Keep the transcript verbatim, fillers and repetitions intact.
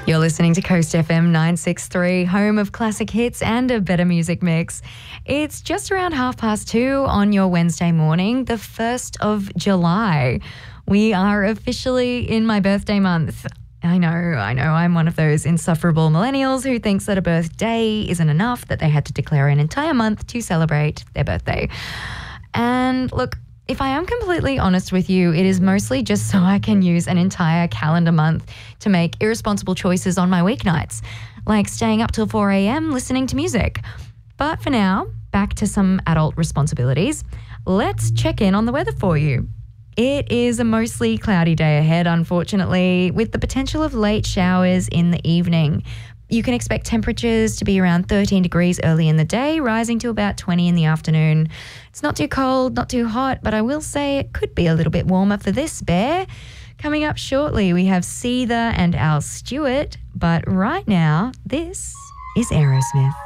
You're listening to Coast F M nine sixty-three, home of classic hits and a better music mix. It's just around half past two on your Wednesday morning, the first of July. We are officially in my birthday month. I know, I know, I'm one of those insufferable millennials who thinks that a birthday isn't enough, that they had to declare an entire month to celebrate their birthday. And look, if I am completely honest with you, it is mostly just so I can use an entire calendar month to make irresponsible choices on my weeknights, like staying up till four a.m. listening to music. But for now, back to some adult responsibilities. Let's check in on the weather for you. It is a mostly cloudy day ahead, unfortunately, with the potential of late showers in the evening. You can expect temperatures to be around thirteen degrees early in the day, rising to about twenty in the afternoon. It's not too cold, not too hot, but I will say it could be a little bit warmer for this bear. Coming up shortly, we have Seether and Al Stewart, but right now, this is Aerosmith.